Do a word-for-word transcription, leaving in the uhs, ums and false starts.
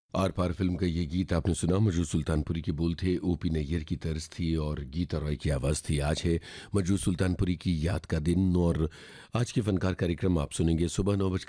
Are par film का ये गीत आपने सुना। मजरूर सुल्तानपुरी के बोल थे, ओपी नैयर की तर्ज थी और गीता रॉय की आवाज़ थी। आज है मजरूर सुल्तानपुरी की याद का दिन और आज के फनकार कार्यक्रम आप सुनेंगे सुबह नौ बजकर